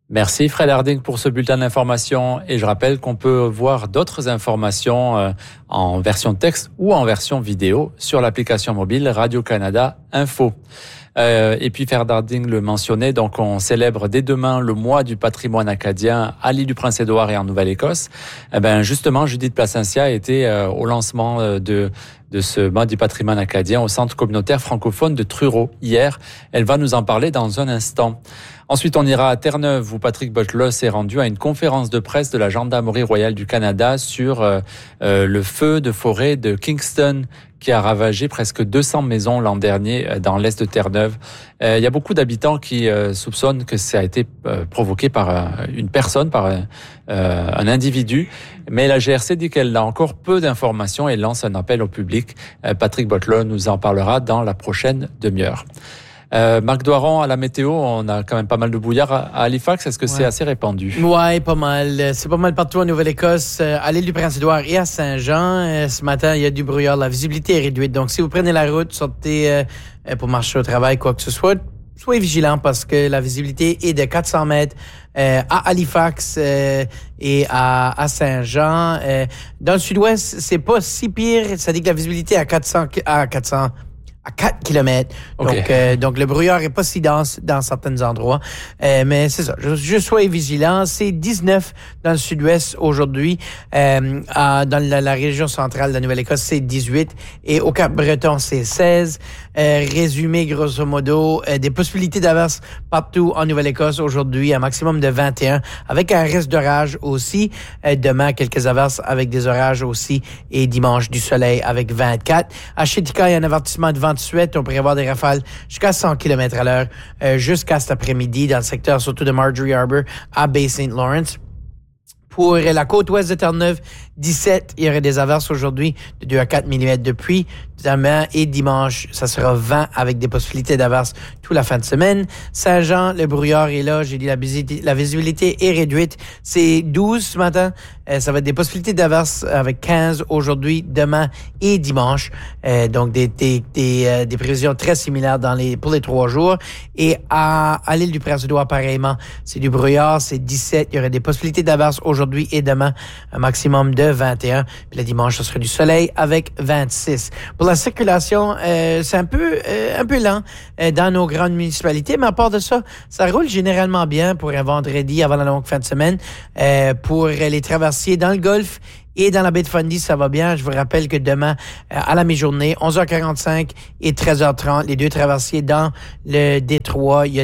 Merci Fred Harding pour ce bulletin d'information et je rappelle qu'on peut voir d'autres informations en version texte ou en version vidéo sur l'application mobile Radio-Canada Info. Et puis Fred Harding le mentionnait, donc on célèbre dès demain le mois du patrimoine acadien à l'île du Prince-Édouard et en Nouvelle-Écosse. Justement, Judith Placencia était au lancement de ce mois du patrimoine acadien au Centre communautaire francophone de Truro hier. Elle va nous en parler dans un instant. Ensuite, on ira à Terre-Neuve où Patrick Butler s'est rendu à une conférence de presse de la Gendarmerie royale du Canada sur le feu de forêt de Kingston qui a ravagé presque 200 maisons l'an dernier dans l'est de Terre-Neuve. Il y a beaucoup d'habitants qui soupçonnent que ça a été provoqué par une personne, par un individu. Mais la GRC dit qu'elle a encore peu d'informations et lance un appel au public. Patrick Butler nous en parlera dans la prochaine demi-heure. Marc Doiron, à la météo, on a quand même pas mal de brouillard à Halifax. Est-ce que c'est assez répandu? Ouais, pas mal. C'est pas mal partout en Nouvelle-Écosse, à l'île du Prince-Édouard et à Saint-Jean. Ce matin, il y a du brouillard. La visibilité est réduite. Donc, si vous prenez la route, sortez pour marcher au travail, quoi que ce soit, soyez vigilants parce que la visibilité est de 400 mètres à Halifax et à Saint-Jean. Dans le sud-ouest, c'est pas si pire. Ça dit que la visibilité est à 4 kilomètres. Okay. Donc, le brouillard est pas si dense dans certains endroits. Mais c'est ça. Je sois vigilant. C'est 19 dans le sud-ouest aujourd'hui. Dans la région centrale de la Nouvelle-Écosse, c'est 18. Et au Cap-Breton, c'est 16. Résumé, grosso modo, des possibilités d'averse partout en Nouvelle-Écosse aujourd'hui, un maximum de 21, avec un risque d'orage aussi. Demain, quelques averses avec des orages aussi. Et dimanche, du soleil avec 24. À Chitika, il y a un avertissement de vent de suite. On pourrait avoir des rafales jusqu'à 100 km à l'heure jusqu'à cet après-midi dans le secteur surtout de Marjorie Harbour à Bay St. Lawrence. Pour la côte ouest de Terre-Neuve, 17, il y aurait des averses aujourd'hui de 2 à 4 mm de pluie. Demain et dimanche, ça sera 20 avec des possibilités d'averses toute la fin de semaine. Saint-Jean, le brouillard est là. J'ai dit la visibilité est réduite. C'est 12 ce matin. Ça va être des possibilités d'averses avec 15 aujourd'hui, demain et dimanche. Donc des prévisions très similaires pour les 3 jours. Et à l'île du Prince-Édouard, pareillement, c'est du brouillard, c'est 17. Il y aurait des possibilités d'averses aujourd'hui et demain, un maximum de 21. Puis le dimanche, ce serait du soleil avec 26. Pour la circulation, c'est un peu lent dans nos grandes municipalités, mais à part de ça, ça roule généralement bien pour un vendredi avant la longue fin de semaine. Pour les traversiers dans le Golfe et dans la baie de Fundy, ça va bien. Je vous rappelle que demain, à la mi-journée, 11h45 et 13h30, les 2 traversiers dans le Détroit, il y a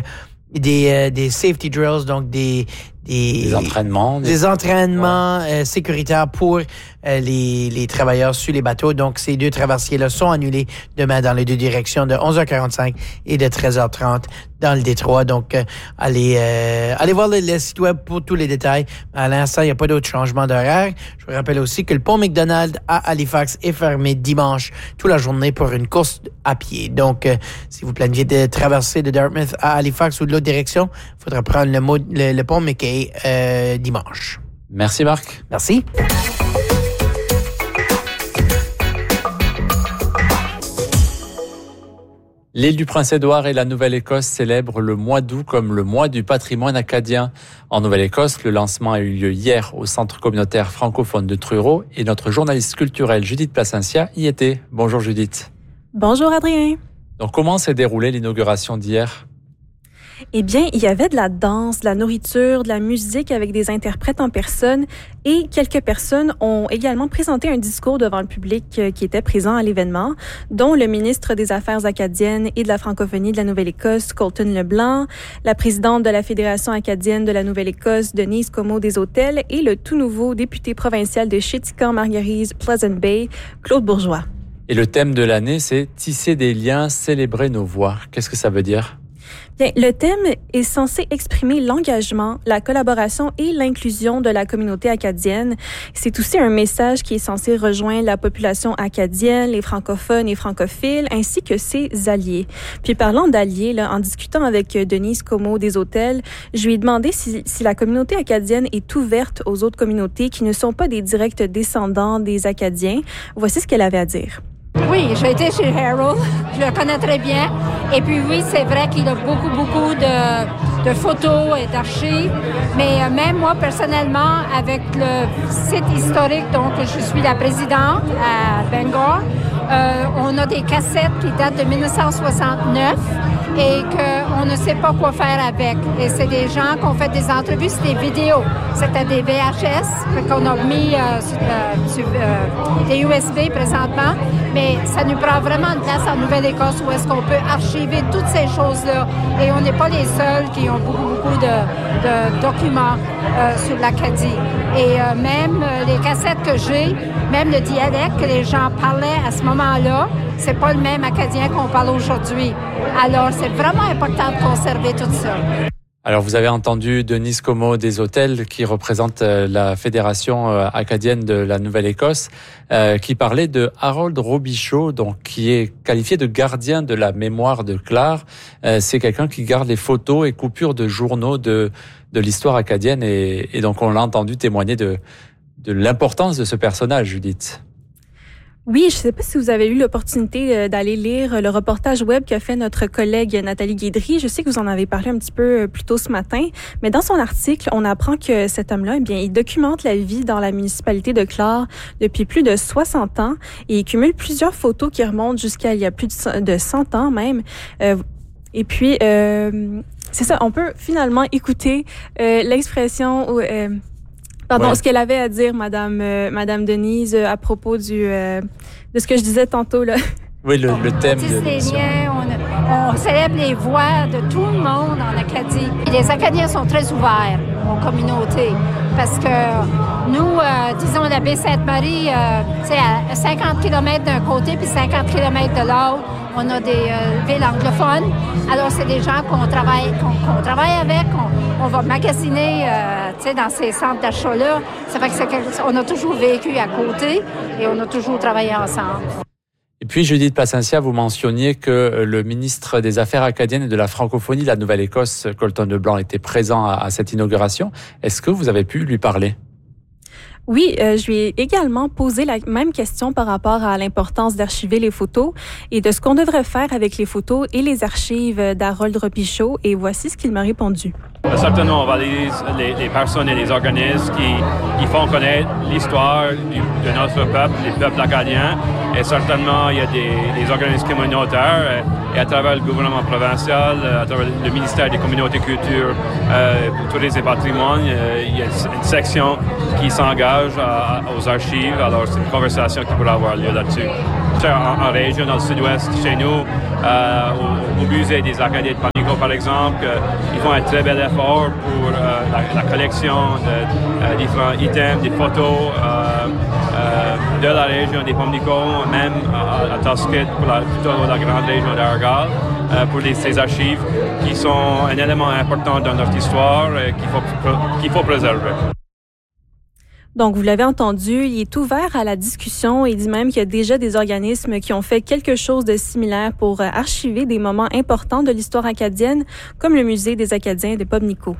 des safety drills, donc des entraînements sécuritaires pour les travailleurs sur les bateaux. Donc, ces 2 traversiers-là sont annulés demain dans les 2 directions de 11h45 et de 13h30 dans le Détroit. Donc, allez voir le site web pour tous les détails. À l'instant, il n'y a pas d'autre changement d'horaire. Je vous rappelle aussi que le pont McDonald à Halifax est fermé dimanche toute la journée pour une course à pied. Donc, si vous planifiez de traverser de Dartmouth à Halifax ou de l'autre direction, il faudra prendre le pont McKay dimanche. Merci Marc. Merci. L'île du Prince-Édouard et la Nouvelle-Écosse célèbrent le mois d'août comme le mois du patrimoine acadien. En Nouvelle-Écosse, le lancement a eu lieu hier au Centre communautaire francophone de Truro et notre journaliste culturelle Judith Placencia y était. Bonjour Judith. Bonjour Adrien. Donc comment s'est déroulée l'inauguration d'hier? Eh bien, il y avait de la danse, de la nourriture, de la musique avec des interprètes en personne et quelques personnes ont également présenté un discours devant le public qui était présent à l'événement, dont le ministre des Affaires acadiennes et de la francophonie de la Nouvelle-Écosse, Colton Leblanc, la présidente de la Fédération acadienne de la Nouvelle-Écosse, Denise Comeau des Hôtels et le tout nouveau député provincial de Chéticamp-Margarise, Pleasant Bay, Claude Bourgeois. Et le thème de l'année, c'est « Tisser des liens, célébrer nos voix ». Qu'est-ce que ça veut dire? Bien, le thème est censé exprimer l'engagement, la collaboration et l'inclusion de la communauté acadienne. C'est aussi un message qui est censé rejoindre la population acadienne, les francophones et francophiles, ainsi que ses alliés. Puis parlant d'alliés, là, en discutant avec Denise Comeau des Hôtels, je lui ai demandé si la communauté acadienne est ouverte aux autres communautés qui ne sont pas des directs descendants des Acadiens. Voici ce qu'elle avait à dire. Oui, j'ai été chez Harold, je le connais très bien. Et puis oui, c'est vrai qu'il a beaucoup de photos et d'archives. Mais même moi, personnellement, avec le site historique, donc je suis la présidente à Bangor, on a des cassettes qui datent de 1969 et qu'on ne sait pas quoi faire avec. Et c'est des gens qui ont fait des entrevues, c'est des vidéos. C'était des VHS qu'on a mis sur des USB présentement, mais ça nous prend vraiment une place en Nouvelle-Écosse où est-ce qu'on peut archiver toutes ces choses-là. Et on n'est pas les seuls qui ont beaucoup de documents sur l'Acadie. Et même les cassettes que j'ai, même le dialecte que les gens parlaient à ce moment-là, c'est pas le même acadien qu'on parle aujourd'hui. Alors, c'est vraiment important de conserver tout ça. Alors, vous avez entendu Denise Como des Hôtels, qui représente la Fédération acadienne de la Nouvelle-Écosse, qui parlait de Harold Robichaud, donc qui est qualifié de gardien de la mémoire de Clare. C'est quelqu'un qui garde les photos et coupures de journaux de l'histoire acadienne, et donc on l'a entendu témoigner de l'importance de ce personnage, Judith. Oui, je ne sais pas si vous avez eu l'opportunité d'aller lire le reportage web qu'a fait notre collègue Nathalie Guédry. Je sais que vous en avez parlé un petit peu plus tôt ce matin, mais dans son article, on apprend que cet homme-là, eh bien, il documente la vie dans la municipalité de Clare depuis plus de 60 ans et il cumule plusieurs photos qui remontent jusqu'à il y a plus de 100 ans même. Et puis, c'est ça, on peut finalement écouter l'expression où... Pardon, ce qu'elle avait à dire, Madame Denise, à propos de ce que je disais tantôt, là. Oui, le thème de l'émission. On célèbre les voix de tout le monde en Acadie. Et les Acadiens sont très ouverts aux communautés parce que nous, disons, la baie Sainte-Marie, c'est à 50 km d'un côté puis 50 km de l'autre. On a des villes anglophones. Alors, c'est des gens qu'on travaille avec. On va magasiner dans ces centres d'achat-là. Ça fait que on a toujours vécu à côté et on a toujours travaillé ensemble. Et puis, Judith Placencia, vous mentionniez que le ministre des Affaires acadiennes et de la francophonie de la Nouvelle-Écosse, Colton LeBlanc, était présent à cette inauguration. Est-ce que vous avez pu lui parler? Oui, je lui ai également posé la même question par rapport à l'importance d'archiver les photos et de ce qu'on devrait faire avec les photos et les archives d'Harold Robichaud. Et voici ce qu'il m'a répondu. Certainement, on valise les personnes et les organismes qui font connaître l'histoire de notre peuple, les peuples acadiens. Et certainement, il y a des organismes communautaires et à travers le gouvernement provincial, à travers le ministère des Communautés Culture, Tourisme et Patrimoine, il y a une section qui s'engage aux archives. Alors, c'est une conversation qui pourrait avoir lieu là-dessus. En région, dans le sud-ouest, chez nous, au musée des Acadiens de Panico, par exemple, ils font un très bel effort pour la collection de différents items, des photos de la région des Panico, même à Tusket, pour la grande région d'Argyle, pour ces archives qui sont un élément important dans notre histoire qu'il faut préserver. Donc, vous l'avez entendu, il est ouvert à la discussion et il dit même qu'il y a déjà des organismes qui ont fait quelque chose de similaire pour archiver des moments importants de l'histoire acadienne, comme le Musée des Acadiens de Pubnico.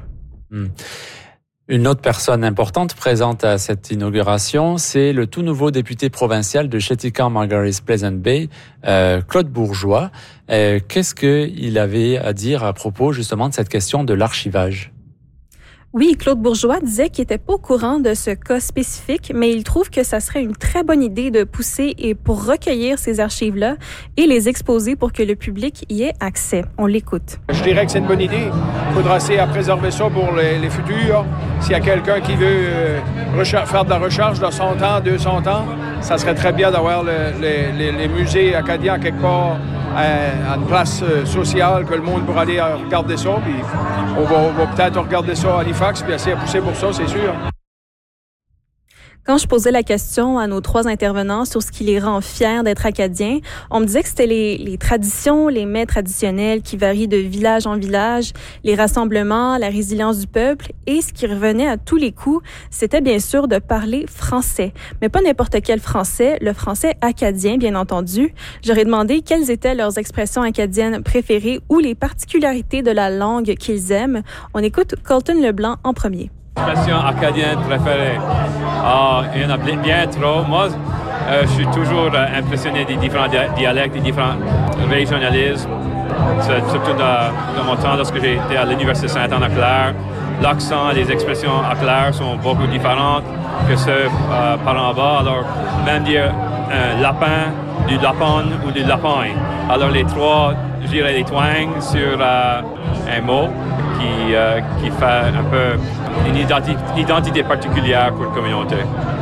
Une autre personne importante présente à cette inauguration, c'est le tout nouveau député provincial de Chéticamp-Margaris-Pleasant Bay, Claude Bourgeois. Qu'est-ce qu'il avait à dire à propos justement de cette question de l'archivage? Oui, Claude Bourgeois disait qu'il n'était pas au courant de ce cas spécifique, mais il trouve que ça serait une très bonne idée de pousser et pour recueillir ces archives-là et les exposer pour que le public y ait accès. On l'écoute. Je dirais que c'est une bonne idée. Il faudra essayer à préserver ça pour les futurs. S'il y a quelqu'un qui veut faire de la recherche de 100 ans, 200 ans, ça serait très bien d'avoir les musées acadiens quelque part à une place sociale que le monde pourra aller regarder ça. Puis on va peut-être regarder ça à Halifax puis essayer de pousser pour ça, c'est sûr. Quand je posais la question à nos 3 intervenants sur ce qui les rend fiers d'être acadiens, on me disait que c'était les traditions, les mets traditionnels qui varient de village en village, les rassemblements, la résilience du peuple et ce qui revenait à tous les coups, c'était bien sûr de parler français. Mais pas n'importe quel français, le français acadien bien entendu. J'aurais demandé quelles étaient leurs expressions acadiennes préférées ou les particularités de la langue qu'ils aiment. On écoute Colton LeBlanc en premier. Expression acadienne préférée. Il y en a bien trop. Moi, je suis toujours impressionné des différents dialectes, des différents régionalismes. surtout dans mon temps lorsque j'ai été à l'Université Sainte-Anne-à-Claire. L'accent et les expressions à Claire sont beaucoup différentes que ceux par en bas. Alors, même dire un lapin, du lapon ou du lapin. Alors, les trois, je dirais, les twangs sur un mot qui fait un peu une identité particulière pour la communauté.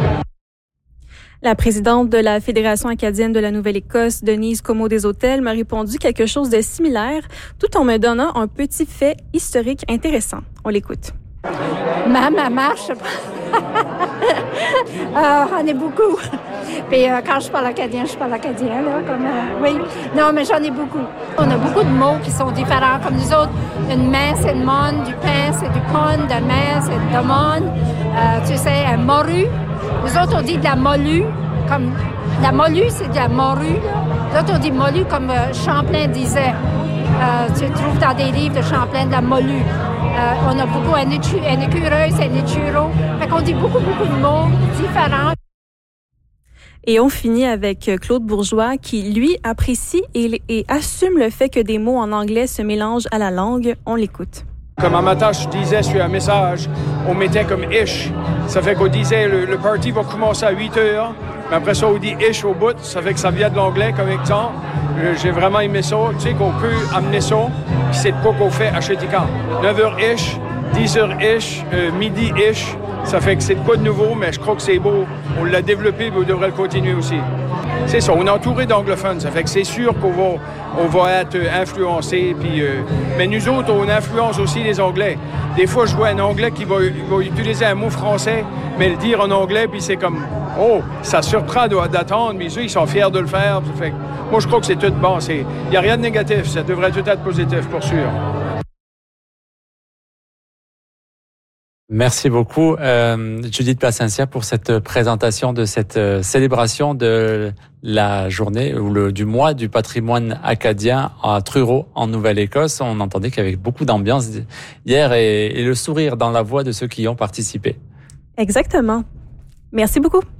La présidente de la Fédération acadienne de la Nouvelle-Écosse, Denise Comeau des Hôtels, m'a répondu quelque chose de similaire, tout en me donnant un petit fait historique intéressant. On l'écoute. Ma marche, on est beaucoup. Puis quand je parle acadien, là, comme oui. Non, mais j'en ai beaucoup. On a beaucoup de mots qui sont différents. Comme nous autres, une main, c'est une monne, du pain, c'est du pon, de main, c'est de monne. Tu sais, un morue. Nous autres, on dit de la molue, comme la molue, c'est de la morue. Nous autres, on dit molue comme Champlain disait. Tu trouves dans des livres de Champlain de la molue. On a beaucoup un écureuil, c'est un échureau. Fait qu'on dit beaucoup de mots différents. Et on finit avec Claude Bourgeois qui, lui, apprécie et assume le fait que des mots en anglais se mélangent à la langue. On l'écoute. Comme en matin, je disais sur un message, on mettait comme « ish ». Ça fait qu'on disait le party va commencer à 8 heures, mais après ça, on dit « ish » au bout. Ça fait que ça vient de l'anglais comme exemple. J'ai vraiment aimé ça. Tu sais qu'on peut amener ça, puis c'est de quoi qu'on fait à Chéticamp. 9h ish, 10h ish, midi ish. Ça fait que c'est de quoi de nouveau, mais je crois que c'est beau. On l'a développé, mais on devrait le continuer aussi. C'est ça, on est entouré d'anglophones. Ça fait que c'est sûr qu'on va être influencé. Puis, mais nous autres, on influence aussi les Anglais. Des fois, je vois un Anglais qui va utiliser un mot français, mais le dire en anglais, puis c'est comme, oh, ça surprend d'attendre, mais eux, ils sont fiers de le faire. Ça fait que, moi, je crois que c'est tout bon. Il n'y a rien de négatif. Ça devrait tout être positif, pour sûr. Merci beaucoup, Judith Placencia, pour cette présentation de cette célébration de la journée ou du mois du patrimoine acadien à Truro, en Nouvelle-Écosse. On entendait qu'il y avait beaucoup d'ambiance hier et le sourire dans la voix de ceux qui y ont participé. Exactement. Merci beaucoup.